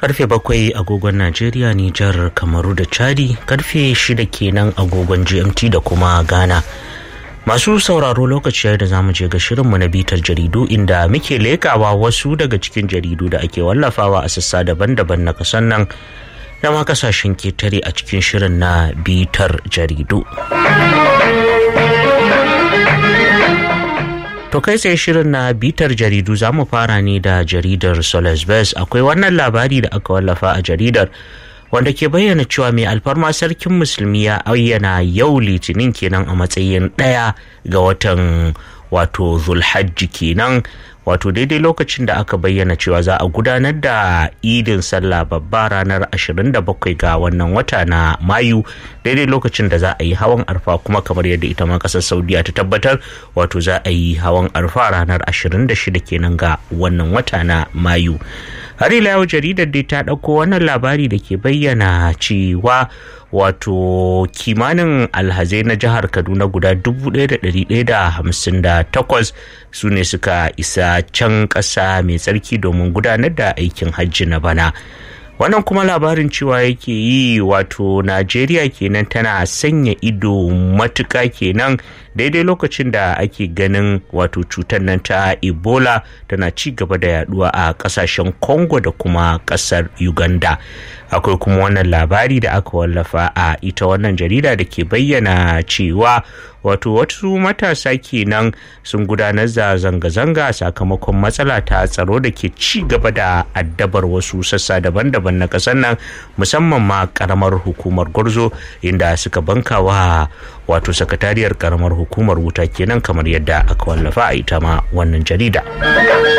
Karfe 7 agogon Najeriya, Nijar, Kamaru da Chadi, karfe 6 kenan agogon GMT da kuma Ghana. Masu sauraro lokaci da zamu je ga shirinmu na bitar jaridu inda muke lekawa wasu daga cikin jaridu da ake wallafawa a sassa daban-daban na kasan nan da ma kasashen ketare a cikin shirin na bitar jaridu. To kai tsaye shirin na bitar jaridu za mu fara ne da jaridar Solas Best. Akwai wannan labari da aka wallafa a jaridar wanda ke bayyana cewa mai alfarma sarkin musulmi ya ayyana yau litinin kenan a matsayin 1 ga watan wato Zulhajji kenan, wato daidai lokacin da aka bayyana cewa za a gudanar da idin sallah babba ranar 27 ga wannan wata na Mayu, daidai lokacin da za a yi hawan arfa, kuma kamar yadda ita ma kasar Saudiya ta tabbatar, wato za a yi hawan arfa ranar 26 kenan ga wannan wata na Mayu. Har ila yau jaridar dai ta ɗauko wannan labari da ke bayyana cewa wato kimanin alhazai na jihar Kaduna guda 1,158 su ne suka isa can ƙasa mai tsarki domin gudanar da aikin hajji na bana. Wannan kuma labarin cewa yake yi wato Najeriya kenan tana sanya ido matuƙa kenan daidai lokacin da ake ganin wato cutar nan ta Ebola tana ci gaba da yaduwa a ƙasashen Congo da kuma ƙasar Uganda. Akwai kuma wannan labari da aka wallafa a ita wannan jarida da ke bayyana cewa wato wasu matasa kenan sun gudanar da zanga-zanga sakamakon matsala ta tsaro da ke ci gaba da addabar wasu sassa daban-daban na ƙasar nan, musamman ma karamar hukumar Gwarzo, inda suka bankawa wato sakatariyar karamar hukumar wuta kenan, kamar yadda aka wallafa a ita ma wannan jarida.